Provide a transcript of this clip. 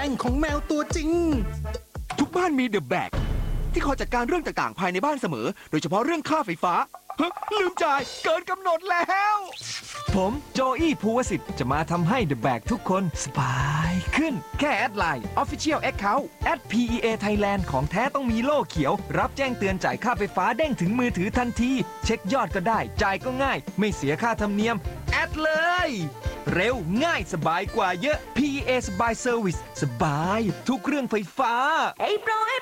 งของแมวตัวจริงทุกบ้านมีเดอะแบกที่คอยจัดการเรื่องต่างๆภายในบ้านเสมอ โดยเฉพาะเรื่องค่าไฟฟ้าลืมจ่ายเกินกำหนดแล้วผมโจอี้ภูวสิทธิ์จะมาทำให้เดอะแบกทุกคนสบายขึ้น แค่แอดไลน์ Official Account @PEA Thailand ของแท้ต้องมีโล่เขียว รับแจ้งเตือนจ่ายค่าไฟฟ้าเด้งถึงมือถือทันที เช็คยอดก็ได้ จ่ายก็ง่าย ไม่เสียค่าธรรมเนียม แอดเลย เร็วง่ายสบายกว่าเยอะ PEA สบายเซอร์วิสสบายทุกเรื่องไฟฟ้า